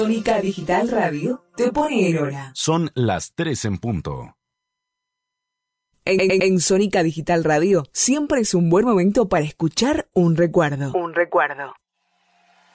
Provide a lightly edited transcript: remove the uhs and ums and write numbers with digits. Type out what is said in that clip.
Sónica Digital Radio te pone en hora. Son las 3 en punto. En Sónica Digital Radio siempre es un buen momento para escuchar un recuerdo. Un recuerdo.